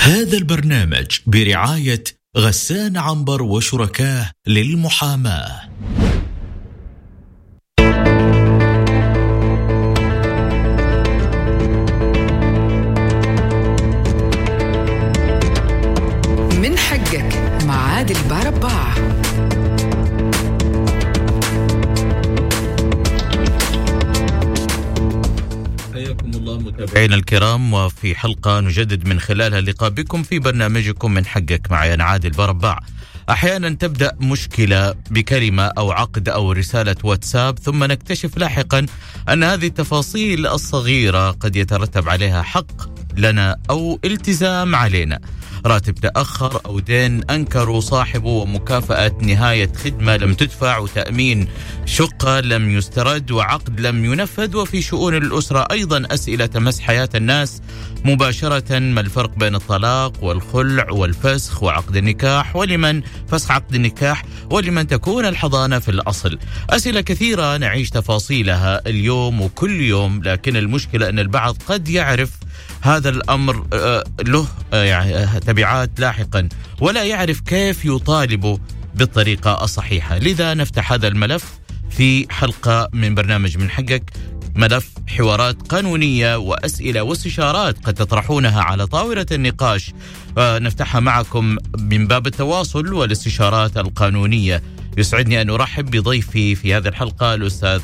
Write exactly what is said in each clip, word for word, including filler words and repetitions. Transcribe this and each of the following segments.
هذا البرنامج برعاية غسان عنبر وشركاه للمحاماة. من حقك مع عادل بارباع. حياكم الله متابعينا الكرام، وفي حلقة نجدد من خلالها اللقاء بكم في برنامجكم من حقك معي أنا عادل بارباع. أحيانا تبدأ مشكلة بكلمة أو عقد أو رسالة واتساب، ثم نكتشف لاحقا أن هذه التفاصيل الصغيرة قد يترتب عليها حق لنا أو التزام علينا، راتب تأخر أو دين أنكروا صاحبه، ومكافأة نهاية خدمة لم تدفع، وتأمين شقة لم يسترد، وعقد لم ينفذ. وفي شؤون الأسرة أيضا أسئلة تمس حياة الناس مباشرة: ما الفرق بين الطلاق والخلع والفسخ وعقد النكاح؟ ولمن فسخ عقد النكاح؟ ولمن تكون الحضانة في الأصل؟ أسئلة كثيرة نعيش تفاصيلها اليوم وكل يوم، لكن المشكلة أن البعض قد يعرف هذا الأمر له يعني تبعات لاحقا، ولا يعرف كيف يطالبه بالطريقة الصحيحة. لذا نفتح هذا الملف في حلقة من برنامج من حقك، ملف حوارات قانونية وأسئلة واستشارات قد تطرحونها على طاولة النقاش، نفتحها معكم من باب التواصل والاستشارات القانونية. يسعدني أن أرحب بضيفي في هذه الحلقة الأستاذ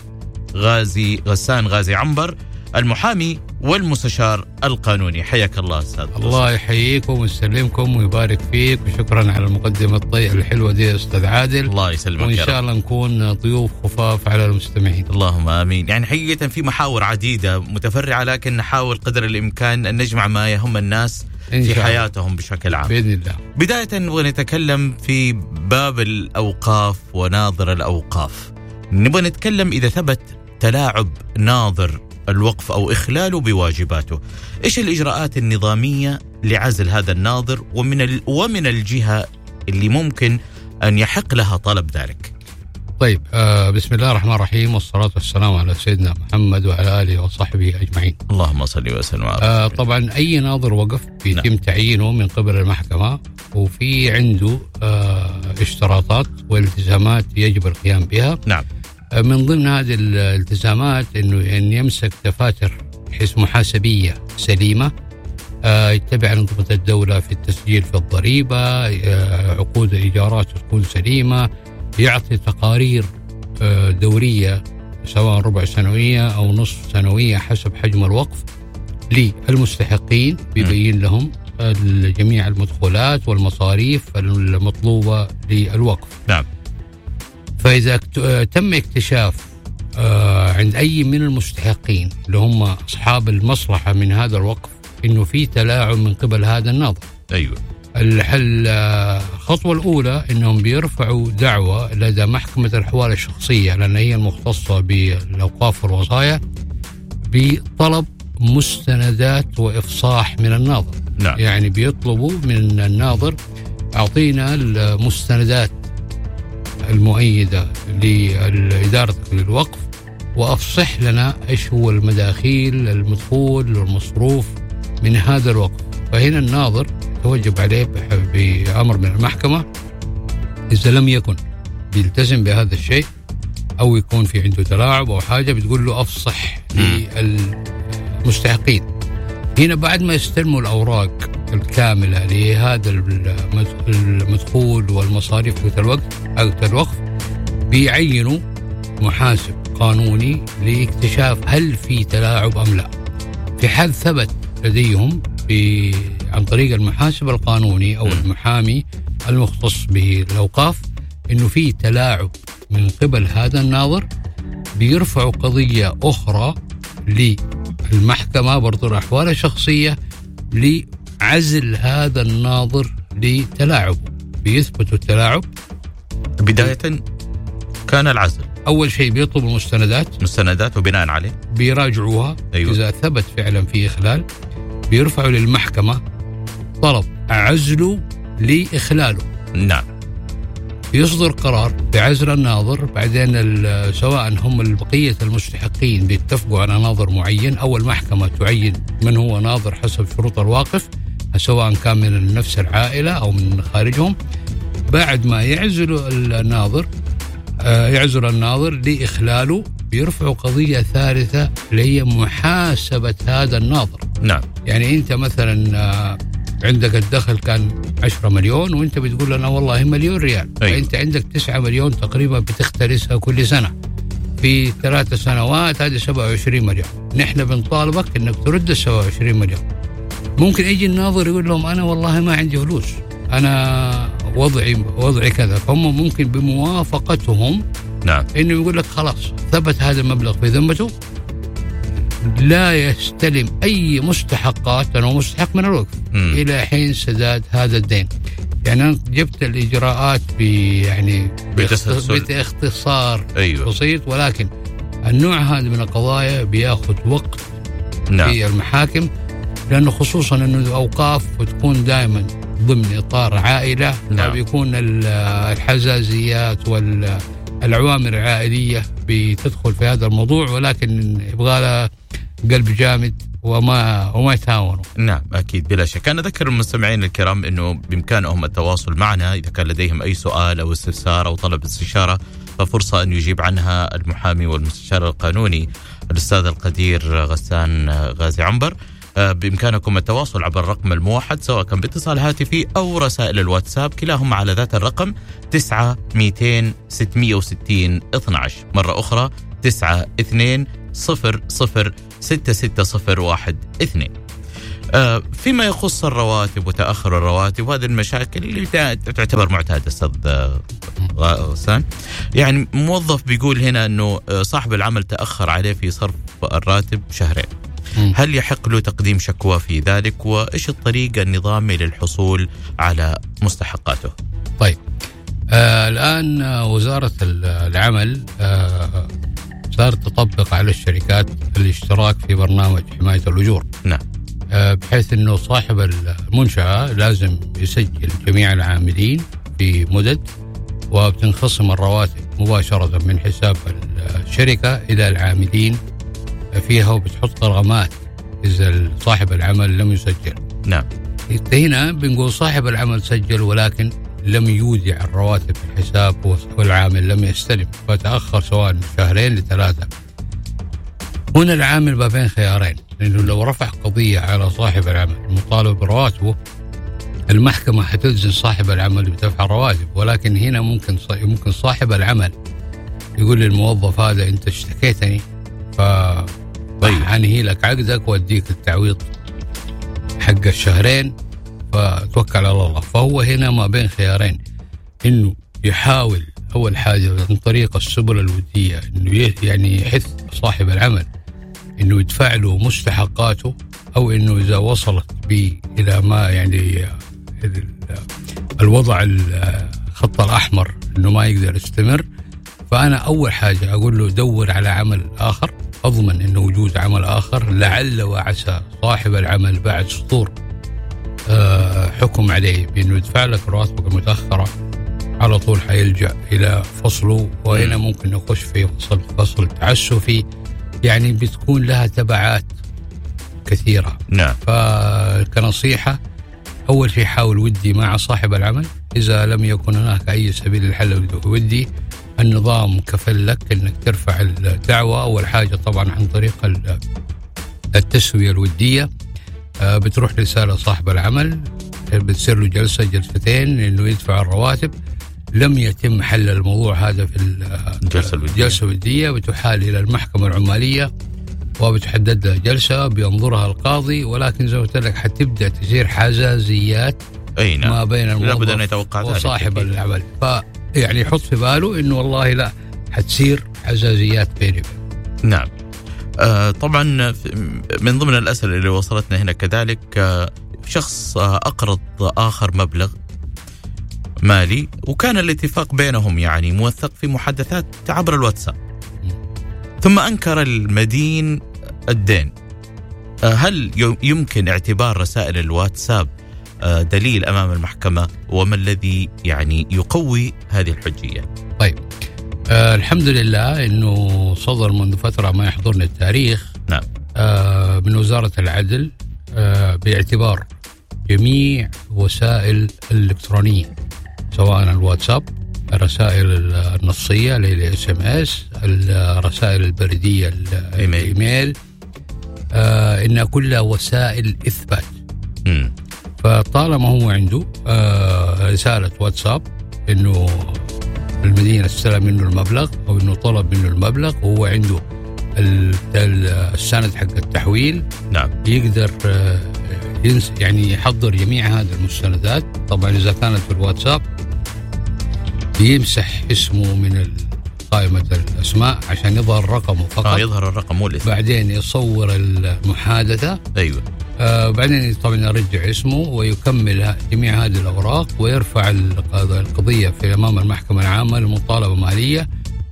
غازي غسان غازي عنبر، المحامي والمستشار القانوني. حياك الله أستاذ. الله يحييكم ويسلمكم ويبارك فيك، وشكرا على المقدمة الطيبة الحلوة دي أستاذ عادل. الله يسلمك، وإن شاء الله نكون ضيوف خفاف على المستمعين. اللهم آمين. يعني حقيقة في محاور عديدة متفرعة، لكن نحاول قدر الإمكان أن نجمع ما يهم الناس في حياتهم بشكل عام بإذن الله. بداية نبغى نتكلم في باب الأوقاف وناظر الأوقاف. نبغى نتكلم إذا ثبت تلاعب ناظر الوقف أو إخلاله بواجباته، إيش الإجراءات النظامية لعزل هذا الناظر ومن ومن الجهة اللي ممكن أن يحق لها طلب ذلك؟ طيب، آه بسم الله الرحمن الرحيم، والصلاة والسلام على سيدنا محمد وعلى آله وصحبه أجمعين. اللهم صل وسلم على آه طبعا أي ناظر وقف بيتم نعم. تعيينه من قبل المحكمة، وفي عنده آه اشتراطات والتزامات يجب القيام بها. نعم. من ضمن هذه الالتزامات انه ان يمسك دفاتر حيث محاسبيه سليمه، آه يتبع انظمه الدوله في التسجيل في الضريبه، آه عقود الايجارات تكون سليمه، يعطي تقارير آه دوريه سواء ربع سنويه او نصف سنويه حسب حجم الوقف للمستحقين، بيبين لهم جميع المدخولات والمصاريف المطلوبه للوقف. نعم. فإذا تم اكتشاف عند أي من المستحقين اللي هم أصحاب المصلحة من هذا الوقف إنه في تلاعب من قبل هذا الناظر، أيوة، الحل الخطوة الأولى إنهم بيرفعوا دعوة لدى محكمة الأحوال الشخصية، لأن هي المختصة بالأوقاف والوصايا، بطلب مستندات وإفصاح من الناظر. نعم. يعني بيطلبوا من الناظر أعطينا المستندات المؤيدة لإدارة الوقف، وأفصح لنا إيش هو المداخيل المدخول والمصروف من هذا الوقف. فهنا الناظر توجب عليه بأمر من المحكمة، إذا لم يكن بيلتزم بهذا الشيء أو يكون في عنده تلاعب أو حاجة، بتقول له أفصح للمستحقين. هنا بعد ما يستلموا الأوراق الكاملة لهذا المدخول والمصاريف وقت الوقف، بيعينوا محاسب قانوني لاكتشاف هل في تلاعب أم لا. في حال ثبت لديهم عن طريق المحاسب القانوني أو المحامي المختص بالأوقاف إنه في تلاعب من قبل هذا الناظر، بيرفعوا قضية أخرى للمحكمة برضو الأحوال الشخصية لعزل هذا الناظر لتلاعبه. بيثبتوا التلاعب. بداية كان العزل، أول شيء بيطلب المستندات مستندات وبناء عليه بيراجعوها. أيوة. إذا ثبت فعلا في إخلال بيرفعوا للمحكمة طلب عزله لإخلاله. نعم. يصدر قرار بعزل الناظر، بعدين سواء هم البقية المستحقين بيتفقوا على ناظر معين أو المحكمة تعين من هو ناظر حسب شروط الواقف، سواء كان من نفس العائلة أو من خارجهم، بعد ما يعزلوا الناظر آه يعزل الناظر لإخلاله، بيرفعوا قضية ثالثة اللي هي محاسبة هذا الناظر. نعم. يعني أنت مثلا آه عندك الدخل كان عشرة مليون وأنت بتقول لنا والله مليون ريال، أيوة. فأنت عندك تسعة مليون تقريبا بتختلسها كل سنة، في ثلاث سنوات هذه سبعة وعشرين مليون، نحن بنطالبك أنك ترد السبعة وعشرين مليون. ممكن يجي الناظر يقول لهم أنا والله ما عندي فلوس، أنا وضعي وضعي كذا، فهم ممكن بموافقتهم نعم إنه يقول لك خلاص ثبت هذا المبلغ في ذمته، لا يستلم أي مستحقات أو مستحق من الوقف مم. إلى حين سداد هذا الدين. يعني أنا جبت الإجراءات يعني باختصار أيوة. بسيط، ولكن النوع هذا من القضايا بياخذ وقت نعم. في المحاكم، لأنه خصوصا أنه الأوقاف وتكون دائما ضمن إطار عائلة، نعم. بيكون الحزازيات والعوامل العائلية بتدخل في هذا الموضوع، ولكن يبغى لها قلب جامد وما وما يتهاونوا. نعم أكيد بلا شك. أنا أذكر المستمعين الكرام أنه بإمكانهم التواصل معنا إذا كان لديهم أي سؤال أو استفسار أو طلب استشارة، ففرصة أن يجيب عنها المحامي والمستشار القانوني الأستاذ القدير غسان غازي عنبر. بإمكانكم التواصل عبر الرقم الموحد سواء كان باتصال هاتفي أو رسائل الواتساب، كلاهما على ذات الرقم تسعة مئتين ستمئة وستين اثناعش. مرة أخرى تسعة اثنين صفر صفر ستة ستة صفر واحد اثنين. آه فيما يخص الرواتب وتأخر الرواتب وهذه المشاكل اللي تعتبر معتادة أستاذ غسان، يعني موظف بيقول هنا أنه صاحب العمل تأخر عليه في صرف الراتب شهرين، هل يحق له تقديم شكوى في ذلك؟ وإيش الطريقة النظامي للحصول على مستحقاته؟ طيب آه الآن وزارة العمل آه صارت تطبق على الشركات الاشتراك في برنامج حماية الأجور. نعم. آه بحيث أنه صاحب المنشأة لازم يسجل جميع العاملين في مدد، وبتنخصم الرواتب مباشرة من حساب الشركة إلى العاملين فيها، وبتحط غرامات إذا صاحب العمل لم يسجل. نعم. هنا بنقول صاحب العمل سجل ولكن لم يودع الرواتب في الحساب والعامل لم يستلم، فتأخر سواء من شهرين لثلاثة. هنا العامل ما بين خيارين، لأنه لو رفع قضية على صاحب العمل مطالب برواتبه، المحكمة حتلزم صاحب العمل بدفع الرواتب، ولكن هنا ممكن ممكن صاحب العمل يقول للموظف هذا أنت اشتكيتني فأنهي لك عقدك وأديك التعويض حق الشهرين فتوكل على الله. فهو هنا ما بين خيارين، إنه يحاول أول حاجة من طريق السبل الودية إنه يعني يحث صاحب العمل إنه يدفع له مستحقاته، أو إنه إذا وصلت به إلى ما يعني الوضع الخط الأحمر إنه ما يقدر يستمر، فأنا أول حاجة أقول له دور على عمل آخر، أضمن إنه وجود عمل آخر، لعل وعسى صاحب العمل بعد سطور حكم عليه بأنه يدفع لك رواتبك المتأخرة على طول حيلجأ إلى فصله، وهنا ممكن نخش في فصل فصل تعسفي، يعني بتكون لها تبعات كثيرة. نعم. فكنصيحة أول شيء حاول ودي مع صاحب العمل، إذا لم يكن هناك أي سبيل للحل ودي، النظام كفل لك أنك ترفع الدعوة. أول حاجة طبعا عن طريق التسوية الودية، بتروح رسالة صاحب العمل، بتصير له جلسة جلستين إنه يدفع الرواتب، لم يتم حل الموضوع هذا في الجلسة الودية، بتحال إلى المحكمة العمالية وبتحدد لها جلسة بينظرها القاضي، ولكن زي ما قلت لك حتبدأ تصير حزازيات أي نعم. ما بين الموظف وصاحب العمل، فيعني يحط في باله إنه والله لا حتصير حزازيات بيني. نعم. آه طبعا من ضمن الأسئلة اللي وصلتنا هنا كذلك آه شخص آه أقرض آخر مبلغ مالي، وكان الاتفاق بينهم يعني موثق في محادثات عبر الواتساب، ثم أنكر المدين الدين. آه هل يمكن اعتبار رسائل الواتساب آه دليل أمام المحكمة؟ وما الذي يعني يقوي هذه الحجية؟ طيب آه الحمد لله إنه صدر منذ فترة ما يحضرني التاريخ. نعم. آه من وزارة العدل آه باعتبار جميع وسائل الإلكترونية، سواء الواتساب، الرسائل النصية الاس ام اس، الرسائل البريدية الايميل، آه إنها كلها وسائل إثبات. م. فطالما هو عنده آه رسالة واتساب إنه المدينة استلم منه المبلغ أو إنه طلب منه المبلغ وهو عنده السند حق التحويل، نعم، يقدر آه يعني يحضر جميع هذه المستندات. طبعا إذا كانت في الواتساب يمسح اسمه من قائمة الأسماء عشان يظهر رقمه فقط. آه يظهر الرقم مو الاسم. بعدين يصور المحادثة. أيوة. آه بعدين طبعا يرجع اسمه ويكمل جميع هذه الأوراق ويرفع القضية في أمام المحكمة العامة لمطالبة مالية،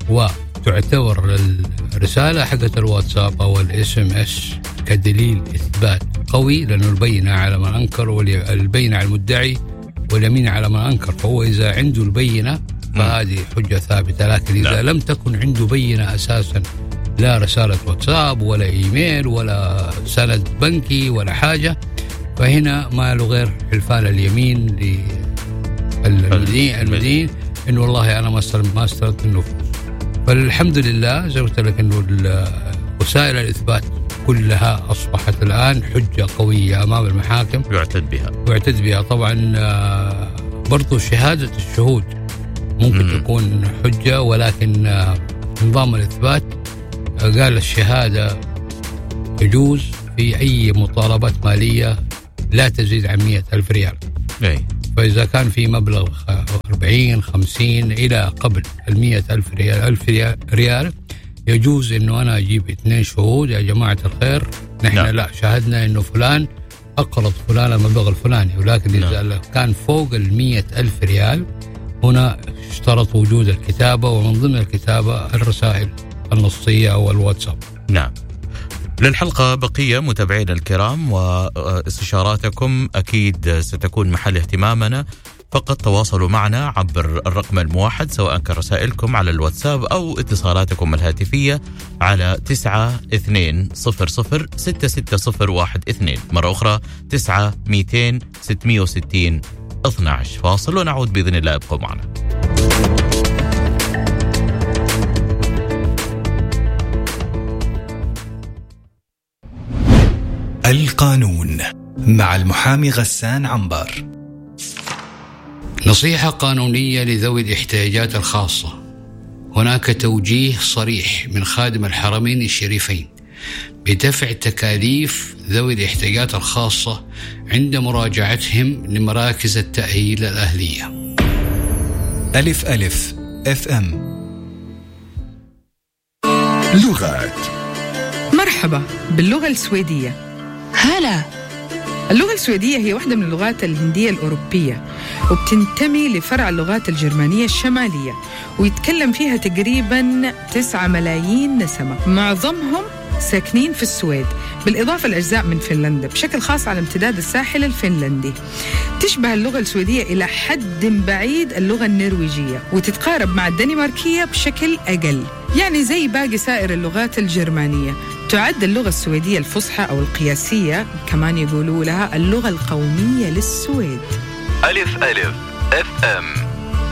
وتعتبر الرسالة حقت الواتساب أو الاس ام اس كدليل إثبات قوي، لأنه البينة على من أنكر والبينة على المدعي واليمين على من أنكر. فهو إذا عنده البينة فهذه حجة ثابتة، لكن إذا لا. لم تكن عنده بينة أساسا، لا رسالة واتساب ولا إيميل ولا سند بنكي ولا حاجة، فهنا ما له غير حلفان اليمين للمدين المدين إنه والله أنا ما استلمت ما استلمت منه فلوس. فالحمد لله زي ما قلت لك إنه وسائل الإثبات كلها أصبحت الآن حجة قوية أمام المحاكم يعتد بها يعتد بها. طبعا برضو شهادة الشهود ممكن م- تكون حجة، ولكن نظام الإثبات قال الشهادة يجوز في أي مطالبات مالية لا تزيد عن مئة ألف ريال. أي. فإذا كان في مبلغ أربعين خمسين إلى قبل المئة ألف ريال ألف ريال يجوز إنه أنا أجيب اثنين شهود يا جماعة الخير نحن لا, لا شاهدنا إنه فلان أقرض فلان المبلغ الفلاني، ولكن إذا لا. كان فوق المئة ألف ريال هنا اشترط وجود الكتابة، ومن ضمن الكتابة الرسائل النصية أو الواتساب. نعم. للحلقة بقية متابعينا الكرام، واستشاراتكم أكيد ستكون محل اهتمامنا، فقط تواصلوا معنا عبر الرقم الموحد سواء كان رسائلكم على الواتساب أو اتصالاتكم الهاتفية على تسعة اثنين صفر صفر ستة ستة صفر واحد اثنين، مرة أخرى تسعة مئتين ستمئة وستين اثني عشر. فاصل ونعود بإذن الله، ابقوا معنا. القانون مع المحامي غسان عنبر. نصيحة قانونية لذوي الاحتياجات الخاصة. هناك توجيه صريح من خادم الحرمين الشريفين بدفع تكاليف ذوي الاحتياجات الخاصة عند مراجعتهم لمراكز التأهيل الأهلية. ألف ألف اف ام. لغات. مرحبا باللغة السويدية. هلا. اللغة السويدية هي واحدة من اللغات الهندية الأوروبية، وبتنتمي لفرع اللغات الجرمانية الشمالية، ويتكلم فيها تقريباً تسعة ملايين نسمة، معظمهم ساكنين في السويد، بالإضافة لأجزاء من فنلندا بشكل خاص على امتداد الساحل الفنلندي. تشبه اللغة السويدية إلى حد بعيد اللغة النرويجية، وتتقارب مع الدنماركية بشكل أقل، يعني زي باقي سائر اللغات الجرمانية. تعد اللغة السويدية الفصحى أو القياسية، كمان يقولوا لها اللغة القومية للسويد. ألف ألف اف ام.